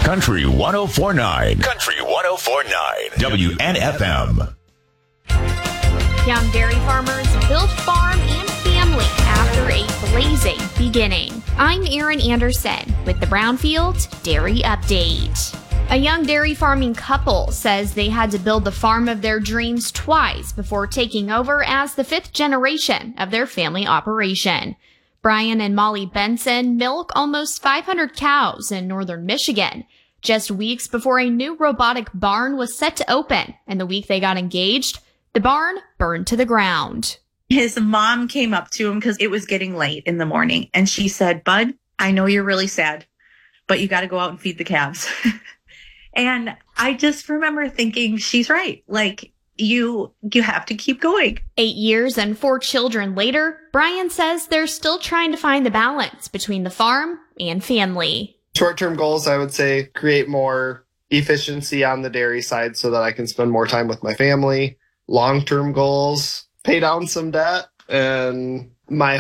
Country 104.9. Country 104.9. WNFM. Young dairy farmers build farm and family after a blazing beginning. I'm Erin Anderson with the Brownfield Dairy Update. A young dairy farming couple says they had to build the farm of their dreams twice before taking over as the fifth generation of their family operation. Brian and Molly Benson milk almost 500 cows in northern Michigan, just weeks before a new robotic barn was set to open, and the week they got engaged, the barn burned to the ground. His mom came up to him because it was getting late in the morning, and she said, "Bud, I know you're really sad, but you got to go out and feed the calves." And I just remember thinking, she's right. Like, you have to keep going. 8 years and 4 children later, Brian says they're still trying to find the balance between the farm and family. Short-term goals, I would say, create more efficiency on the dairy side so that I can spend more time with my family. Long-term goals, pay down some debt, and my